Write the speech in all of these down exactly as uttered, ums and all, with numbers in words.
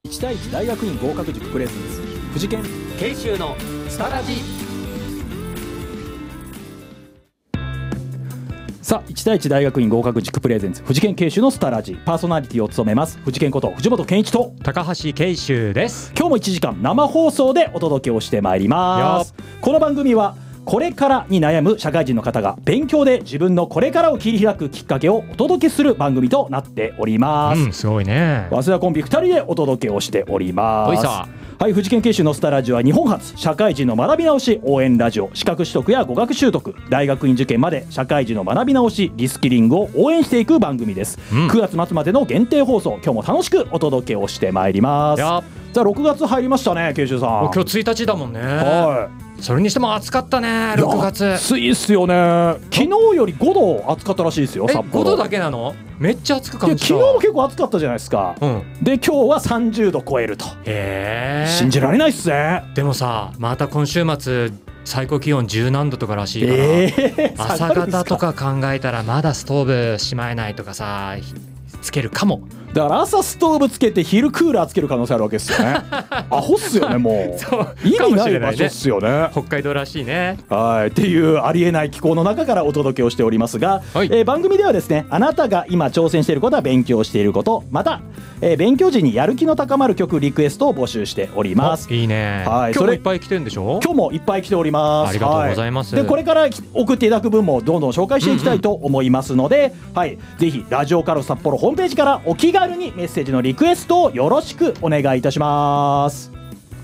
いち対いち大学院合格塾プレゼンツ藤研研修のスタラジ。 さあいち対いち大学院合格塾プレゼンツ藤研研修のスタラジ、パーソナリティを務めます藤研こと藤本健一と高橋慶修です。 今日もいちじかん生放送でお届けをしてまいります。この番組はこれからに悩む社会人の方が勉強で自分のこれからを切り開くきっかけをお届けする番組となっております。 うん、すごいね。 早稲田コンビふたりでお届けをしております。 おいさはい、藤研研修のスタラジオは日本初社会人の学び直し応援ラジオ、資格取得や語学習得、大学院受験まで社会人の学び直しリスキリングを応援していく番組です。うん、くがつ末までの限定放送、今日も楽しくお届けをしてまいります。さあろくがつ入りましたね、研修さん。 今日ついたちだもんね。 はい、それにしても暑かったね。ろくがつ暑いっすよね。昨日よりごど暑かったらしいですよ。 え、ごどだけなの？めっちゃ暑く感じた。 昨日も結構暑かったじゃないですか。うん、で今日はさんじゅうど超えると。 へー、 信じられないっすね。 でもさ、また今週末最高気温じゅうなんどとからしいから、 えー、 朝方とか考えたらまだストーブしまえないとかさ、つけるかも。 だから朝ストーブつけて昼クーラーつける可能性あるわけですよね。アホっすよね、もう。そう意味ない場所っすよね。 北海道らしいね。 はい、っていうありえない気候の中からお届けをしておりますが、はい、えー、番組ではですね、あなたが今挑戦していることは勉強していること、また、えー、勉強時にやる気の高まる曲リクエストを募集しております。 いいね。はい、今日もいっぱい来てるんでしょ？ 今日もいっぱい来ております。 ありがとうございます。 はい、でこれから送っていただく分もどんどん紹介していきたいと思いますので、うんうん、はい、ぜひラジオカル札幌ホームページからお気軽にメッセージのリクエストをよろしくお願いいたします。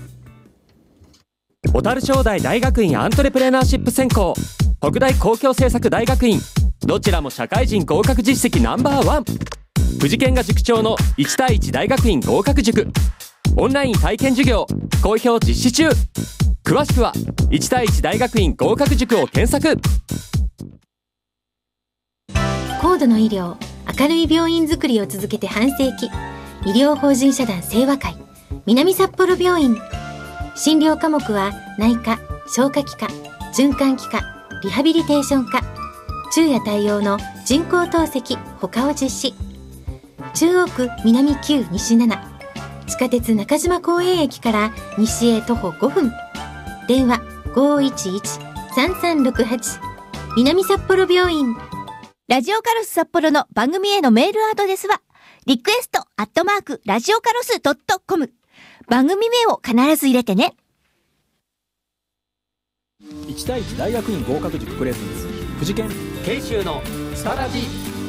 小樽商大大学院アントレプレナーシップ専攻、北大公共政策大学院、どちらも社会人合格実績ナンバーワン。藤研が塾長のいち対いち大学院合格塾、オンライン体験授業好評実施中。詳しくはいち対いち大学院合格塾を検索。 高度の医療、明るい病院づくりを続けて半世紀、医療法人社団清和会南札幌病院。診療科目は内科、消化器科、循環器科、リハビリテーション科、昼夜対応の人工透析他を実施。中央区南きゅう西なな、地下鉄中島公園駅から西へ徒歩ごふん。電話 ごーいちいち さんさんろくはち 南札幌病院。 ラジオカロス札幌の番組へのメールアドレスはリクエストアットマークラジオカロスドットコム。番組名を必ず入れてね。 いち対いち大学院合格塾プレゼンツ藤研研修のスタラジ。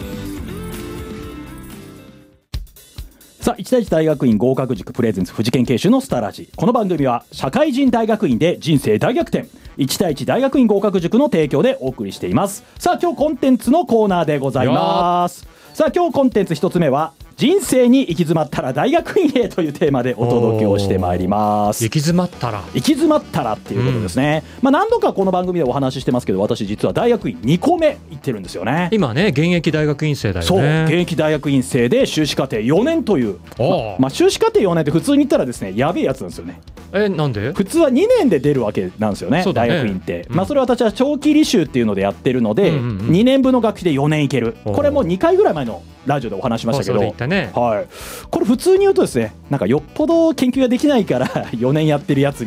さあいち対いち大学院合格塾プレゼンツ藤研研修のスタラジ。この番組は社会人大学院で人生大逆転、いち対いち大学院合格塾の提供でお送りしています。さあ今日コンテンツのコーナーでございます。さあ今日コンテンツ一つ目は、人生に行き詰まったら大学院へというテーマでお届けをしてまいります。 行き詰まったら行き詰まったらっていうことですね。うん、まあ何度かこの番組でお話ししてますけど、私実は大学院にこめ行ってるんですよね。 今ね、現役大学院生だよね。 そう、現役大学院生で修士課程よねんという、ままあ修士課程よねんって普通に言ったらですね、やべえやつなんですよね。 え、なんで？ 普通はにねんで出るわけなんですよ ね, ね大学院って、うん、まあそれは私は長期履修っていうのでやってるので、うんうんうん、にねんぶんの学費でよねんいける。これもにかいぐらい前のラジオでお話しましたけど、 ね、 はい、これ普通に言うとですね、なんかよっぽど研究ができないからよねんやってるやつ